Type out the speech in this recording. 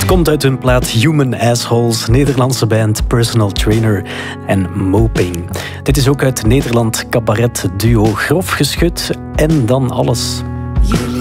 komt uit hun plaat Human Assholes, Nederlandse band Personal Trainer en Moping. Dit is ook uit Nederland cabaret duo Grof Geschut en Dan Alles.